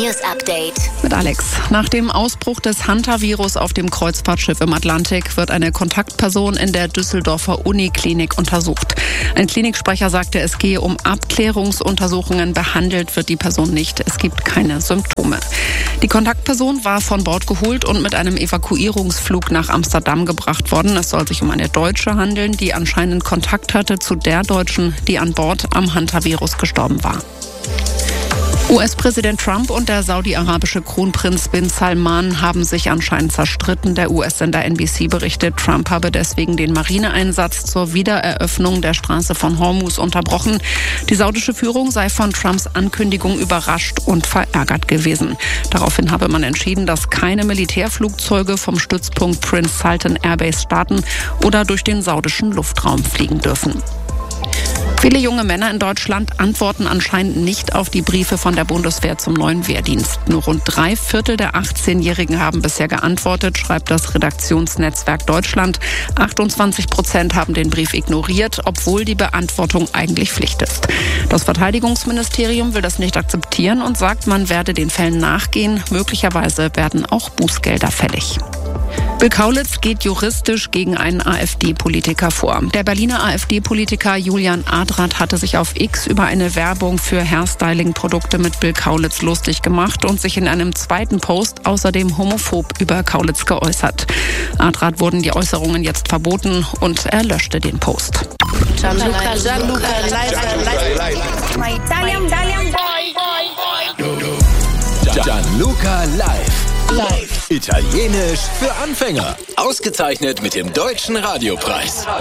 News Update mit Alex. Nach dem Ausbruch des Hantavirus auf dem Kreuzfahrtschiff im Atlantik wird eine Kontaktperson in der Düsseldorfer Uniklinik untersucht. Ein Kliniksprecher sagte, es gehe um Abklärungsuntersuchungen, behandelt wird die Person nicht. Es gibt keine Symptome. Die Kontaktperson war von Bord geholt und mit einem Evakuierungsflug nach Amsterdam gebracht worden. Es soll sich um eine Deutsche handeln, die anscheinend Kontakt hatte zu der Deutschen, die an Bord am Hantavirus gestorben war. US-Präsident Trump und der saudi-arabische Kronprinz Bin Salman haben sich anscheinend zerstritten. Der US-Sender NBC berichtet, Trump habe deswegen den Marineeinsatz zur Wiedereröffnung der Straße von Hormuz unterbrochen. Die saudische Führung sei von Trumps Ankündigung überrascht und verärgert gewesen. Daraufhin habe man entschieden, dass keine Militärflugzeuge vom Stützpunkt Prince Sultan Airbase starten oder durch den saudischen Luftraum fliegen dürfen. Viele junge Männer in Deutschland antworten anscheinend nicht auf die Briefe von der Bundeswehr zum neuen Wehrdienst. Nur rund 3/4 der 18-Jährigen haben bisher geantwortet, schreibt das Redaktionsnetzwerk Deutschland. 28% haben den Brief ignoriert, obwohl die Beantwortung eigentlich Pflicht ist. Das Verteidigungsministerium will das nicht akzeptieren und sagt, man werde den Fällen nachgehen. Möglicherweise werden auch Bußgelder fällig. Bill Kaulitz geht juristisch gegen einen AfD-Politiker vor. Der Berliner AfD-Politiker Julian Adrat hatte sich auf X über eine Werbung für Hairstyling-Produkte mit Bill Kaulitz lustig gemacht und sich in einem zweiten Post außerdem homophob über Kaulitz geäußert. Adrat wurden die Äußerungen jetzt verboten und er löschte den Post. Gianluca Live. Italienisch für Anfänger. Ausgezeichnet mit dem Deutschen Radiopreis.